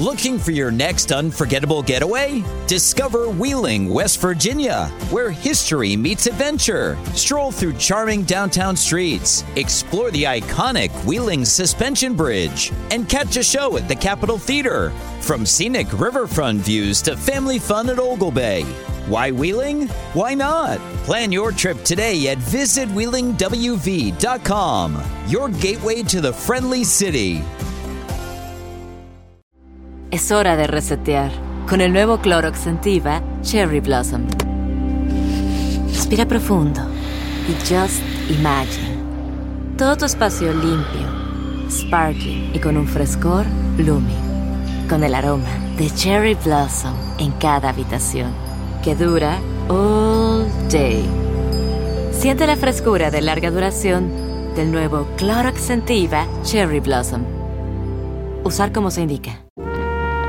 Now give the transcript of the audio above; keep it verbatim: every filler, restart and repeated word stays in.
Looking for your next unforgettable getaway? Discover Wheeling, West Virginia, where history meets adventure. Stroll through charming downtown streets, explore the iconic Wheeling Suspension Bridge, and catch a show at the Capitol Theater. From scenic riverfront views to family fun at Ogle Bay. Why Wheeling? Why not? Plan your trip today at visit wheeling w v dot com, your gateway to the friendly city. Es hora de resetear con el nuevo Clorox Scentiva Cherry Blossom. Respira profundo y just imagine. Todo tu espacio limpio, sparkling y con un frescor blooming. Con el aroma de Cherry Blossom en cada habitación, que dura all day. Siente la frescura de larga duración del nuevo Clorox Scentiva Cherry Blossom. Usar como se indica.